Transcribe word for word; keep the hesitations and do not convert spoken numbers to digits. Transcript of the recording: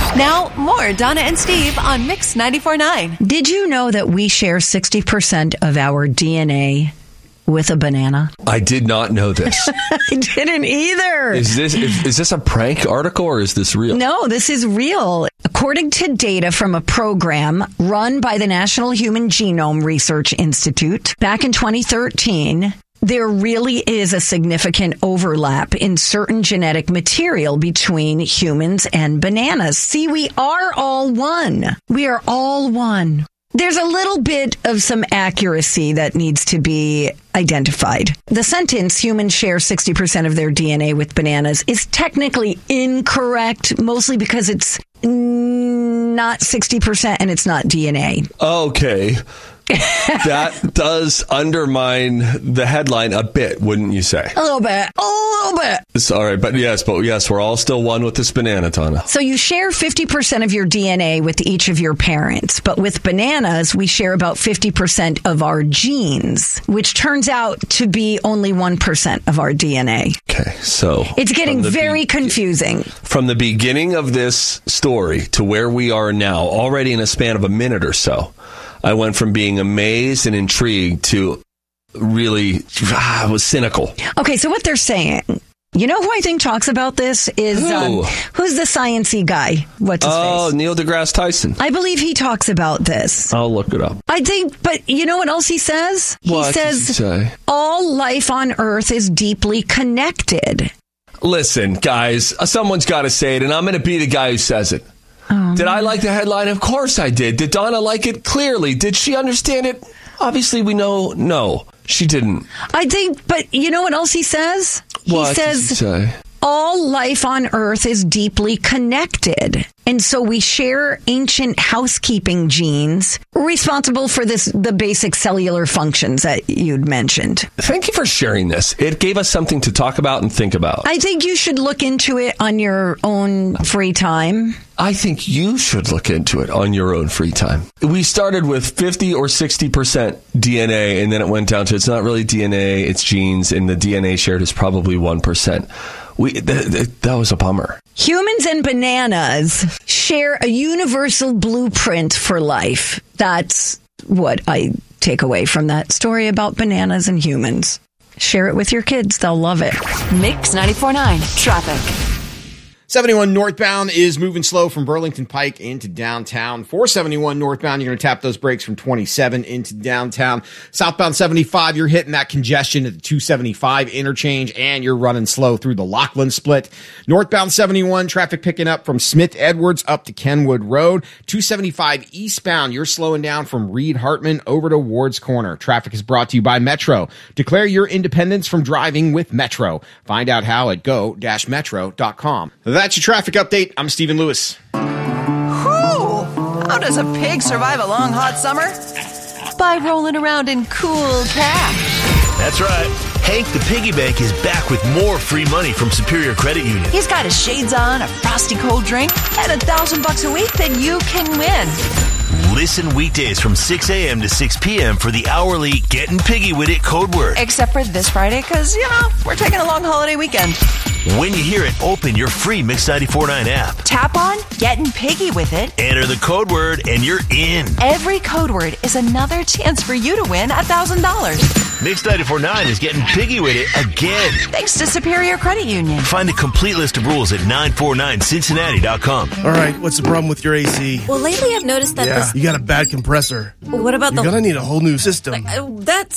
Now, more Donna and Steve on Mix ninety-four point nine. Did you know that we share sixty percent of our D N A with a banana? I did not know this. I didn't either. Is this is, is this a prank article or is this real? No, this is real. According to data from a program run by the National Human Genome Research Institute back in twenty thirteen, there really is a significant overlap in certain genetic material between humans and bananas. See, we are all one. We are all one. There's a little bit of some accuracy that needs to be identified. The sentence, humans share sixty percent of their D N A with bananas, is technically incorrect, mostly because it's not sixty percent and it's not D N A. Okay. That does undermine the headline a bit, wouldn't you say? A little bit. A little bit. It's all right, but yes, but yes, we're all still one with this banana, Donna. So you share fifty percent of your D N A with each of your parents, but with bananas, we share about fifty percent of our genes, which turns out to be only one percent of our D N A. Okay, so... It's getting very be- confusing. From the beginning of this story to where we are now, already in a span of a minute or so, I went from being amazed and intrigued to really, ah, I was cynical. Okay, so what they're saying, you know who I think talks about this is, Who? Um, who's the sciencey guy? What's his Oh, face? Neil deGrasse Tyson. I believe he talks about this. I'll look it up. I think, but you know what else he says? What he says, does he say? all life on Earth is deeply connected. Listen, guys, someone's got to say it, and I'm going to be the guy who says it. Um, Did I like the headline? Of course I did. Did Donna like it? Clearly. Did she understand it? Obviously, we know no, she didn't. I think, but you know what else he says? What he says, does he say? all life on Earth is deeply connected. And so we share ancient housekeeping genes responsible for this, the basic cellular functions that you'd mentioned. Thank you for sharing this. It gave us something to talk about and think about. I think you should look into it on your own free time. I think you should look into it on your own free time. We started with fifty or sixty percent D N A, and then it went down to it's not really D N A, it's genes, and the D N A shared is probably one percent. We th- th- that was a bummer. Humans and bananas share a universal blueprint for life. That's what I take away from that story about bananas and humans. Share it with your kids. They'll love it. Mix ninety-four point nine traffic. seventy-one northbound is moving slow from Burlington Pike into downtown. four seventy-one northbound, you're going to tap those brakes from twenty-seven into downtown. Southbound seventy-five, you're hitting that congestion at the two seventy-five interchange, and you're running slow through the Lockland split. Northbound seventy-one, traffic picking up from Smith Edwards up to Kenwood Road. two seventy-five eastbound, you're slowing down from Reed Hartman over to Ward's Corner. Traffic is brought to you by Metro. Declare your independence from driving with Metro. Find out how at go dash metro dot com. That's your traffic update. I'm Stephen Lewis. Whew! How does a pig survive a long, hot summer? By rolling around in cool cash. That's right. Hank the Piggy Bank is back with more free money from Superior Credit Union. He's got his shades on, a frosty cold drink, and a thousand bucks a week that you can win. Listen weekdays from six a.m. to six p.m. for the hourly Getting Piggy With It code word. Except for this Friday, because, you know, we're taking a long holiday weekend. When you hear it, open your free Mix ninety-four point nine app. Tap on Getting Piggy With It. Enter the code word and you're in. Every code word is another chance for you to win one thousand dollars. Mix ninety-four point nine is getting piggy with it again. Thanks to Superior Credit Union. Find a complete list of rules at nine four nine cincinnati dot com. All right, what's the problem with your A C? Well, lately I've noticed that Yeah, this... you got a bad compressor. What about You're the... gonna need a whole new system. Uh, that's